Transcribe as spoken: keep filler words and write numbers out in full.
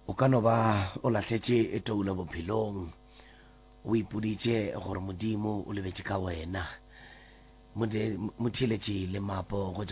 o ka no ba o latlhetse e toula bophelong o ipoditše gore modimo o lebetse ka wena mo theeletše le mapo go